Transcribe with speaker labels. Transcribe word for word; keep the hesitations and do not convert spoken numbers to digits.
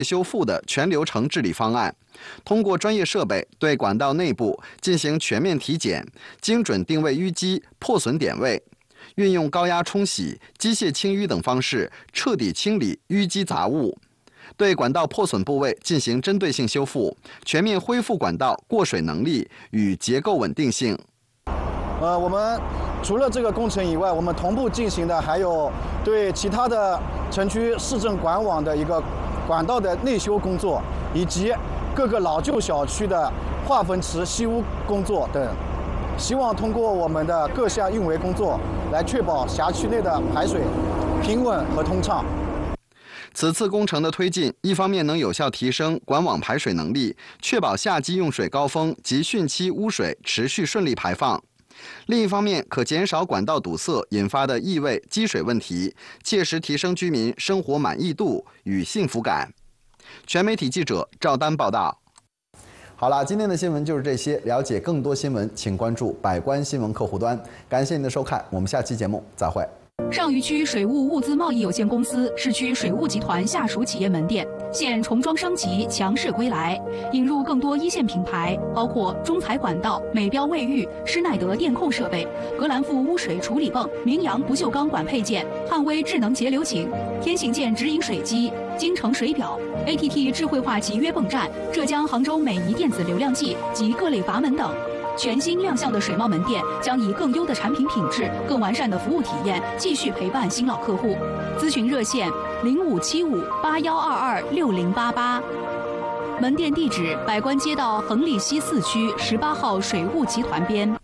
Speaker 1: 修复的全流程治理方案，通过专业设备对管道内部进行全面体检，精准定位淤积破损点位，运用高压冲洗、机械清淤等方式彻底清理淤积杂物，对管道破损部位进行针对性修复，全面恢复管道过水能力与结构稳定性。
Speaker 2: 呃，我们除了这个工程以外，我们同步进行的还有对其他的城区市政管网的一个管道的内修工作，以及各个老旧小区的化粪池吸污工作等，希望通过我们的各项运维工作，来确保辖区内的排水平稳和通畅。
Speaker 1: 此次工程的推进，一方面能有效提升管网排水能力，确保夏季用水高峰及汛期污水持续顺利排放；另一方面，可减少管道堵塞引发的异味、积水问题，切实提升居民生活满意度与幸福感。全媒体记者赵丹报道。好了，今天的新闻就是这些。了解更多新闻，请关注百官新闻客户端。感谢您的收看，我们下期节目再会。
Speaker 3: 上虞区水务物资贸易有限公司市区水务集团下属企业门店现重装升级，强势归来，引入更多一线品牌，包括中材管道、美标卫浴、施耐德电控设备、格兰富污水处理泵、明阳不锈钢管配件、汉威智能节流井、天行健直饮水机、京城水表、A T T 智慧化集约泵站、浙江杭州美仪电子流量计及各类阀门等。全新亮相的水贸门店将以更优的产品品质、更完善的服务体验，继续陪伴新老客户。咨询热线零五七五八幺二二六零八八，门店地址：百官街道恒利西四区十八号水务集团边。